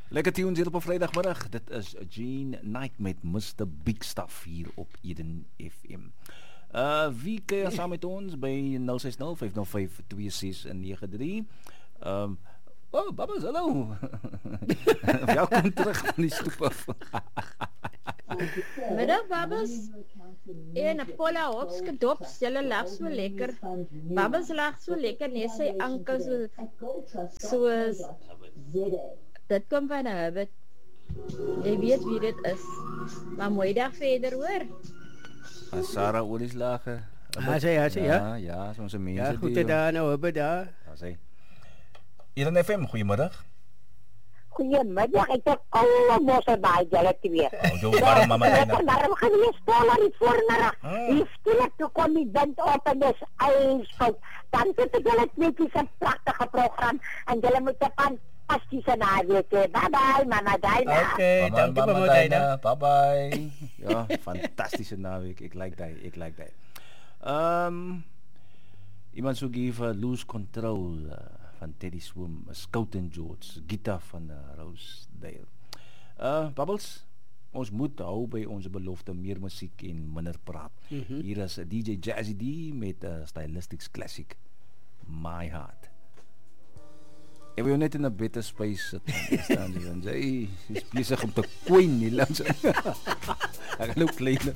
Lekker tunes hier op 'n Vrydagmiddag. Dit is Gene Knight met Mr. Big Stuff hier op Eden FM. Wie keer saam met ons by 060-505-2693. Oh, Babbels, hallo. Welkom terug van die stoep af. Middag, Babbels. En Paula Hopske dop, julle lag so lekker. Babbels lag so lekker, nee, sy ankel soos dit kom van Hubbard. Jy weet wie dit is. Maar mooi dag verder, hoor. Sarah Olieslage. Ja, soms een mense. Ja, goed gedaan, nou Hubbard daar. Ja, sê. Eden FM, goeiemiddag. Goeiemiddag, ek het ouwe mosse baie julle twee. Jou warm mama Ina. Daarom gaan die spola nie voornarig. Die skielik toe kom die wind op en dis ijskoud. Dan sit ek julle tweetjies 'n pragtige program en julle moet 'n fantastische naweek hê. Bye bye, mama Dina. Okay, dankie mama Dina. Bye bye. Ja, fantastische naweek. Ek like dat. Iemand sou gee vir Lose Control van Teddy Swim, Scout and George, Gita van Rosedale. Bubbles, ons moet hou by onze belofte, meer musiek en minder praat. Hier is DJ Jazzy D met Stylistics Classic, My Heart. Ek wil net in 'n beter space sit. Staan jy dan jy is besig om te kwyn nie langs. Ek loop kleiner.